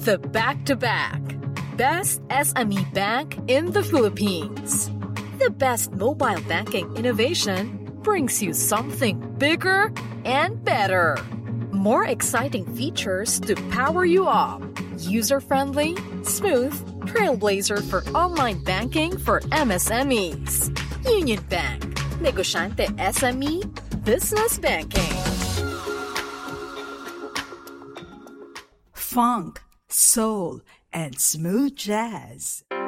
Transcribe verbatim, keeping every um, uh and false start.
The Back-to-Back, Best S M E Bank in the Philippines. The best mobile banking innovation brings you something bigger and better. More exciting features to power you up. User-friendly, smooth, trailblazer for online banking for M S M Es. Union Bank, Negosyante S M E, Business Banking. Funk, soul, and smooth jazz.